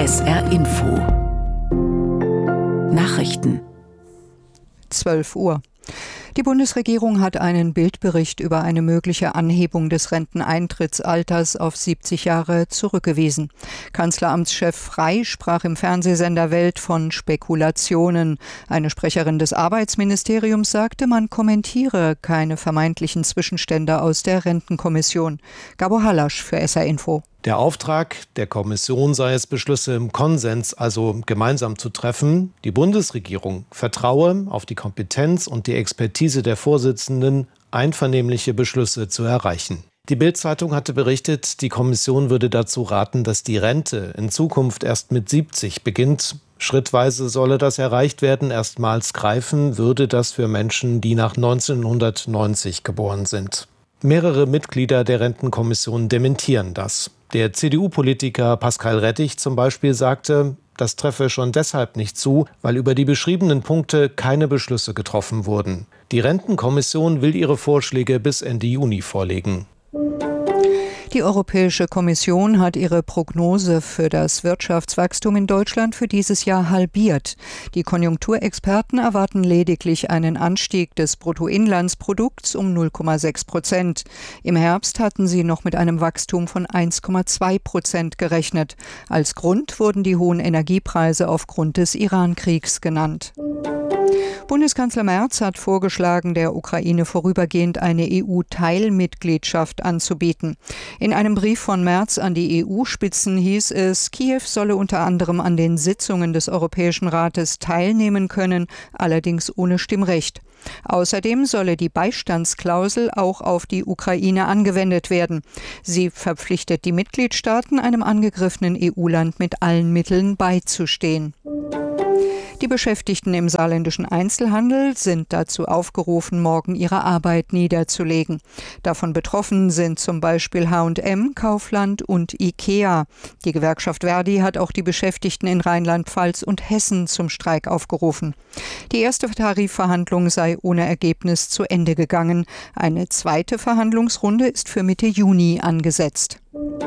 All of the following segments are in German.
SR Info Nachrichten 12 Uhr. Die Bundesregierung hat einen Bildbericht über eine mögliche Anhebung des Renteneintrittsalters auf 70 Jahre zurückgewiesen. Kanzleramtschef Frey sprach im Fernsehsender Welt von Spekulationen. Eine Sprecherin des Arbeitsministeriums sagte, man kommentiere keine vermeintlichen Zwischenstände aus der Rentenkommission. Gabo Hallasch für SR Info. Der Auftrag der Kommission sei es, Beschlüsse im Konsens, also gemeinsam zu treffen. Die Bundesregierung vertraue auf die Kompetenz und die Expertise der Vorsitzenden, einvernehmliche Beschlüsse zu erreichen. Die Bild-Zeitung hatte berichtet, die Kommission würde dazu raten, dass die Rente in Zukunft erst mit 70 beginnt. Schrittweise solle das erreicht werden. Erstmals greifen würde das für Menschen, die nach 1990 geboren sind. Mehrere Mitglieder der Rentenkommission dementieren das. Der CDU-Politiker Pascal Rettig zum Beispiel sagte, das treffe schon deshalb nicht zu, weil über die beschriebenen Punkte keine Beschlüsse getroffen wurden. Die Rentenkommission will ihre Vorschläge bis Ende Juni vorlegen. Die Europäische Kommission hat ihre Prognose für das Wirtschaftswachstum in Deutschland für dieses Jahr halbiert. Die Konjunkturexperten erwarten lediglich einen Anstieg des Bruttoinlandsprodukts um 0,6%. Im Herbst hatten sie noch mit einem Wachstum von 1,2% gerechnet. Als Grund wurden die hohen Energiepreise aufgrund des Iran-Kriegs genannt. Bundeskanzler Merz hat vorgeschlagen, der Ukraine vorübergehend eine EU-Teilmitgliedschaft anzubieten. In einem Brief von Merz an die EU-Spitzen hieß es, Kiew solle unter anderem an den Sitzungen des Europäischen Rates teilnehmen können, allerdings ohne Stimmrecht. Außerdem solle die Beistandsklausel auch auf die Ukraine angewendet werden. Sie verpflichtet die Mitgliedstaaten, einem angegriffenen EU-Land mit allen Mitteln beizustehen. Die Beschäftigten im saarländischen Einzelhandel sind dazu aufgerufen, morgen ihre Arbeit niederzulegen. Davon betroffen sind zum Beispiel H&M, Kaufland und IKEA. Die Gewerkschaft Verdi hat auch die Beschäftigten in Rheinland-Pfalz und Hessen zum Streik aufgerufen. Die erste Tarifverhandlung sei ohne Ergebnis zu Ende gegangen. Eine zweite Verhandlungsrunde ist für Mitte Juni angesetzt.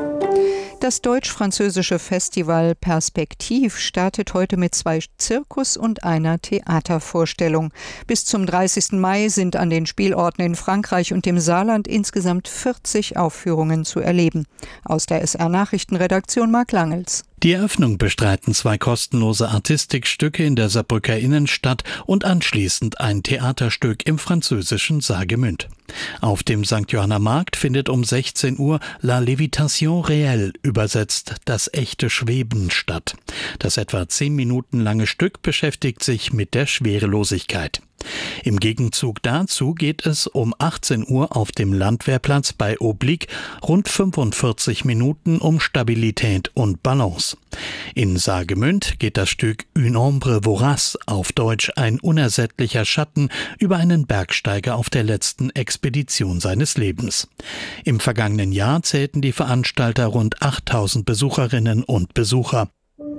Das deutsch-französische Festival Perspektiv startet heute mit 2 Zirkus- und einer Theatervorstellung. Bis zum 30. Mai sind an den Spielorten in Frankreich und dem Saarland insgesamt 40 Aufführungen zu erleben. Aus der SR-Nachrichtenredaktion Marc Langels. Die Eröffnung bestreiten 2 kostenlose Artistikstücke in der Saarbrücker Innenstadt und anschließend ein Theaterstück im französischen Saargemünd. Auf dem St. Johanner Markt findet um 16 Uhr La Lévitation réelle, übersetzt das echte Schweben, statt. Das etwa 10 Minuten lange Stück beschäftigt sich mit der Schwerelosigkeit. Im Gegenzug dazu geht es um 18 Uhr auf dem Landwehrplatz bei Oblique rund 45 Minuten um Stabilität und Balance. In Saargemünd geht das Stück Une ombre vorace, auf Deutsch ein unersättlicher Schatten, über einen Bergsteiger auf der letzten Expedition seines Lebens. Im vergangenen Jahr zählten die Veranstalter rund 8000 Besucherinnen und Besucher.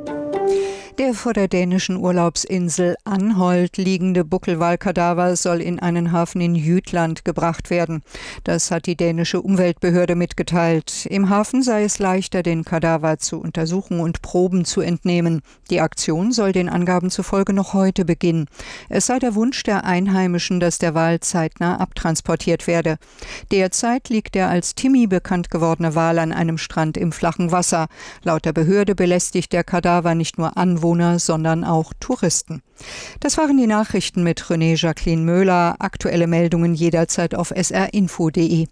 Der vor der dänischen Urlaubsinsel Anholt liegende Buckelwalkadaver soll in einen Hafen in Jütland gebracht werden. Das hat die dänische Umweltbehörde mitgeteilt. Im Hafen sei es leichter, den Kadaver zu untersuchen und Proben zu entnehmen. Die Aktion soll den Angaben zufolge noch heute beginnen. Es sei der Wunsch der Einheimischen, dass der Wal zeitnah abtransportiert werde. Derzeit liegt der als Timmy bekannt gewordene Wal an einem Strand im flachen Wasser. Laut der Behörde belästigt der Kadaver nicht nur Anwohner, sondern auch Touristen. Das waren die Nachrichten mit René Jacqueline Möhler. Aktuelle Meldungen jederzeit auf srinfo.de.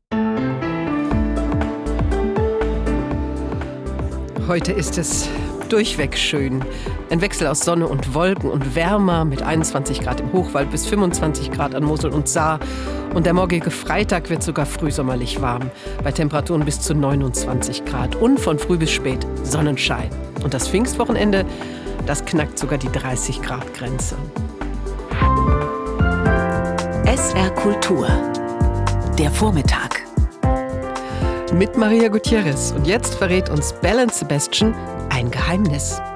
Heute ist es durchweg schön. Ein Wechsel aus Sonne und Wolken und wärmer mit 21 Grad im Hochwald bis 25 Grad an Mosel und Saar. Und der morgige Freitag wird sogar frühsommerlich warm, bei Temperaturen bis zu 29 Grad und von früh bis spät Sonnenschein. Und das Pfingstwochenende, das knackt sogar die 30 Grad Grenze. SR Kultur, der Vormittag. Mit Maria Gutierrez. Und jetzt verrät uns Belle & Sebastian ein Geheimnis.